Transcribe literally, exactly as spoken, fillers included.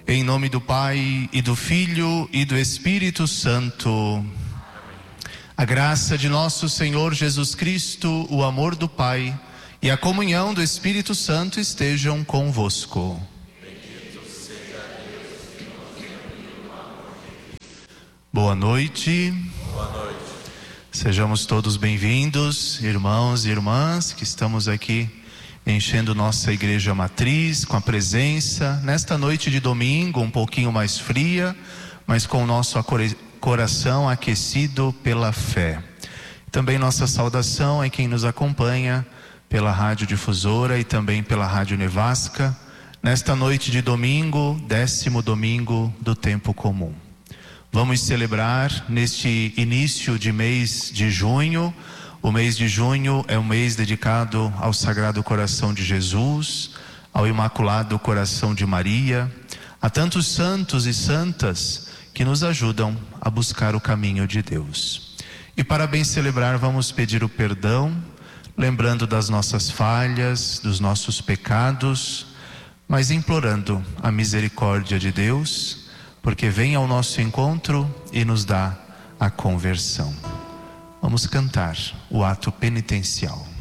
Em nome do Pai, e do Filho, e do Espírito Santo. A graça de nosso Senhor Jesus Cristo, o amor do Pai e a comunhão do Espírito Santo estejam convosco. Boa noite. Boa noite. Sejamos todos bem-vindos, irmãos e irmãs, que estamos aqui enchendo nossa igreja matriz com a presença, nesta noite de domingo, um pouquinho mais fria, mas com o nosso coração aquecido pela fé. Também nossa saudação é quem nos acompanha pela Rádio Difusora e também pela Rádio Nevasca, nesta noite de domingo, décimo domingo do tempo comum. Vamos celebrar neste início de mês de junho. O mês de junho é um mês dedicado ao Sagrado Coração de Jesus, ao Imaculado Coração de Maria, a tantos santos e santas que nos ajudam a buscar o caminho de Deus. E para bem celebrar, vamos pedir o perdão, lembrando das nossas falhas, dos nossos pecados, mas implorando a misericórdia de Deus, porque vem ao nosso encontro e nos dá a conversão. Vamos cantar o ato penitencial.